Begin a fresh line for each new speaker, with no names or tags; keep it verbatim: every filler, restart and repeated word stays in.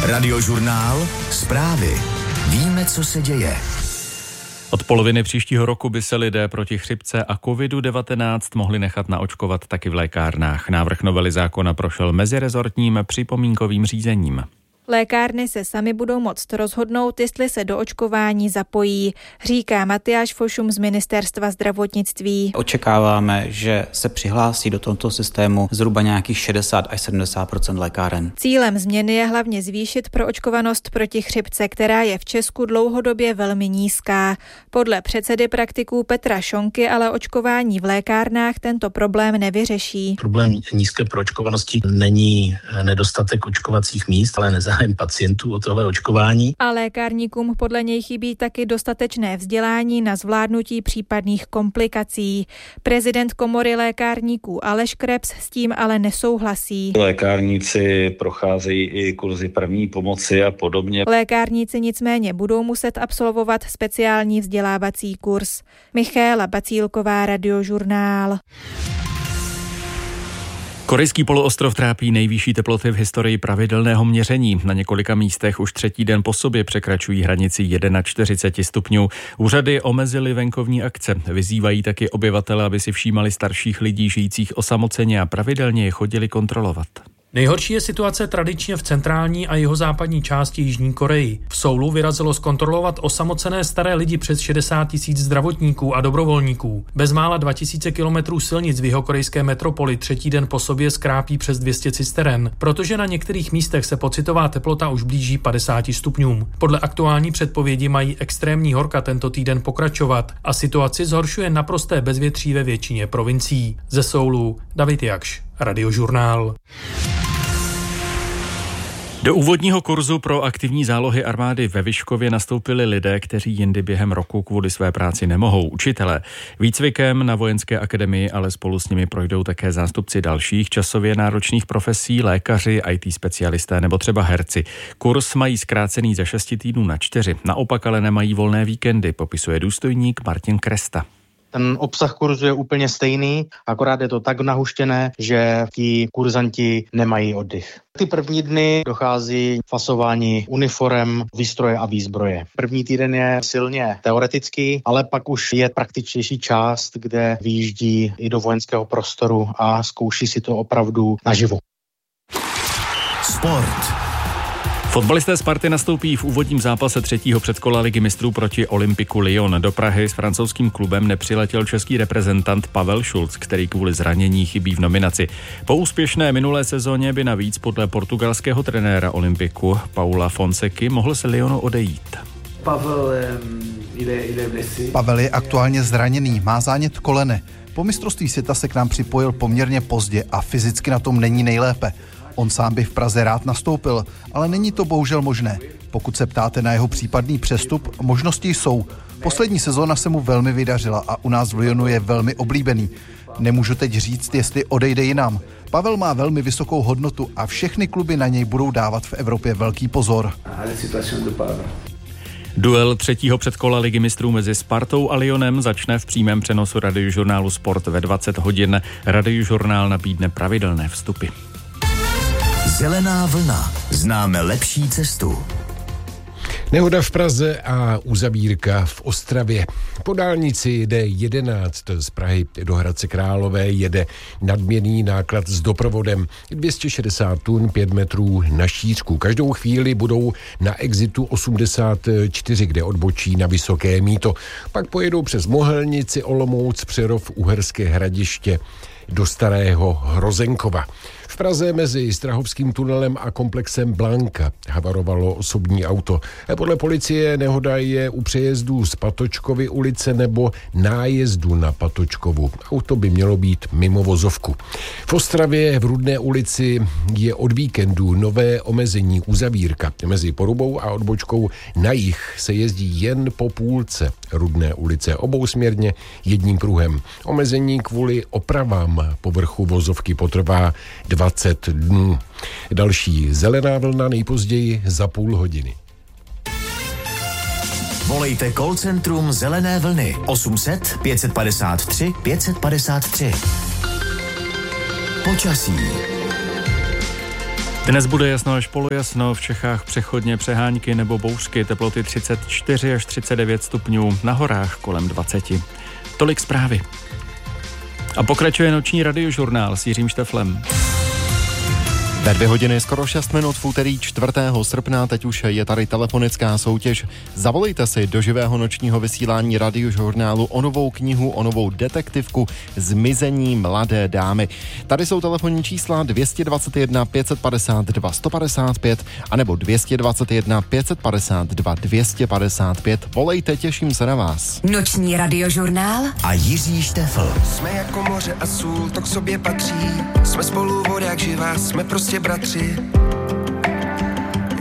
Radiožurnál, zprávy. Víme, co se děje.
Od poloviny příštího roku by se lidé proti chřipce a kovidu devatenáct mohli nechat naočkovat taky v lékárnách. Návrh novely zákona prošel mezirezortním připomínkovým řízením.
Lékárny se sami budou moct rozhodnout, jestli se do očkování zapojí, říká Matyáš Fošum z Ministerstva zdravotnictví.
Očekáváme, že se přihlásí do tohoto systému zhruba nějakých šedesát až sedmdesát procent lékáren.
Cílem změny je hlavně zvýšit proočkovanost proti chřipce, která je v Česku dlouhodobě velmi nízká. Podle předsedy praktiků Petra Šonky ale očkování v lékárnách tento problém nevyřeší.
Problém nízké proočkovanosti není nedostatek očkovacích míst, ale nezájem pacientů o tohle očkování.
A lékárníkům podle něj chybí taky dostatečné vzdělání na zvládnutí případných komplikací. Prezident komory lékárníků Aleš Krebs s tím ale nesouhlasí.
Lékárníci procházejí i kurzy první pomoci a podobně.
Lékárníci nicméně budou muset absolvovat speciální vzdělávací kurz. Michaela Bacílková, Radiožurnál.
Korejský poloostrov trápí nejvyšší teploty v historii pravidelného měření. Na několika místech už třetí den po sobě překračují hranici čtyřicet jedna stupňů. Úřady omezily venkovní akce. Vyzývají taky obyvatele, aby si všímali starších lidí žijících osamoceně a pravidelně je chodili kontrolovat.
Nejhorší je situace tradičně v centrální a jihozápadní části Jižní Koreji. V Soulu vyrazilo zkontrolovat osamocené staré lidi přes šedesát tisíc zdravotníků a dobrovolníků. Bezmála dva tisíce kilometrů silnic v jihokorejské metropoli třetí den po sobě skrápí přes dvě stě cisteren, protože na některých místech se pocitová teplota už blíží padesáti stupňům. Podle aktuální předpovědi mají extrémní horka tento týden pokračovat a situaci zhoršuje naprosté bezvětří ve většině provincií. Ze Soulu David Jakš, Radiožurnál.
Do úvodního kurzu pro aktivní zálohy armády ve Vyškově nastoupili lidé, kteří jindy během roku kvůli své práci nemohou. Učitelé. Výcvikem na vojenské akademii, ale spolu s nimi projdou také zástupci dalších časově náročných profesí, lékaři, í té specialisté nebo třeba herci. Kurz mají zkrácený ze šesti týdnů na čtyři, naopak ale nemají volné víkendy, popisuje důstojník Martin Kresta.
Ten obsah kurzu je úplně stejný, akorát je to tak nahuštěné, že ti kurzanti nemají oddych. Ty první dny dochází fasování uniforem, výstroje a výzbroje. První týden je silně teoretický, ale pak už je praktičtější část, kde vyjíždí i do vojenského prostoru a zkouší si to opravdu naživo.
Sport.
Fotbalisté Sparty nastoupí v úvodním zápase třetího předkola Ligy mistrů proti Olympiku Lyon. Do Prahy s francouzským klubem nepřiletěl český reprezentant Pavel Šulc, který kvůli zranění chybí v nominaci. Po úspěšné minulé sezóně by navíc podle portugalského trenéra Olympiku Paula Fonseky mohl se Lyonu odejít.
Pavel je,
Pavel je aktuálně zraněný, má zánět kolene. Po mistrovství světa se k nám připojil poměrně pozdě a fyzicky na tom není nejlépe. On sám by v Praze rád nastoupil, ale není to bohužel možné. Pokud se ptáte na jeho případný přestup, možnosti jsou. Poslední sezóna se mu velmi vydařila a u nás v Lyonu je velmi oblíbený. Nemůžu teď říct, jestli odejde jinam. Pavel má velmi vysokou hodnotu a všechny kluby na něj budou dávat v Evropě velký pozor.
Duel třetího předkola Ligy mistrů mezi Spartou a Lyonem začne v přímém přenosu Radiožurnálu Sport ve dvacet hodin. Radiožurnál nabídne pravidelné vstupy.
Zelená vlna. Známe lepší cestu.
Nehoda v Praze a uzavírka v Ostravě. Po dálnici D jedenáct z Prahy do Hradce Králové jede nadměrný náklad s doprovodem dvě stě šedesát tun, pět metrů na šířku. Každou chvíli budou na exitu osmdesát čtyři, kde odbočí na Vysoké Mýto. Pak pojedou přes Mohelnici, Olomouc, Přerov, Uherské Hradiště do Starého Hrozenkova. V Praze mezi Strahovským tunelem a komplexem Blanka havarovalo osobní auto. Podle policie nehoda je u přejezdu z Patočkovy ulice nebo nájezdu na Patočkovu. Auto by mělo být mimo vozovku. V Ostravě v Rudné ulici je od víkendu nové omezení uzavírka. Mezi Porubou a odbočkou na jih se jezdí jen po půlce Rudné ulice, obousměrně jedním pruhem. Omezení kvůli opravám povrchu vozovky potrvá dvacet dnů. Další zelená vlna nejpozději za půl hodiny.
Volejte call centrum Zelené vlny osm set pět padesát tři pět padesát tři. Počasí.
Dnes bude jasno až polojasno, v Čechách přechodně přehánky nebo bouřky, teploty třicet čtyři až třicet devět stupňů, na horách kolem dvacet. Tolik zprávy. A pokračuje noční radiožurnál s Jiřím Šteflem.
Ve dvě hodiny skoro šest minut v úterý čtvrtého srpna, teď už je tady telefonická soutěž. Zavolejte si do živého nočního vysílání radiožurnálu o novou knihu, o novou detektivku Zmizení mladé dámy. Tady jsou telefonní čísla dvě dvě jedna, pět padesát dva, sto padesát pět anebo dvě dvě jedna, pět padesát dva, dvě padesát pět. Volejte, těším se na vás.
Noční radiožurnál
a Jiří Štefl.
Jsme jako moře a sůl, to k sobě patří. Jsme spolu voda jak živá, jsme prostě bratři.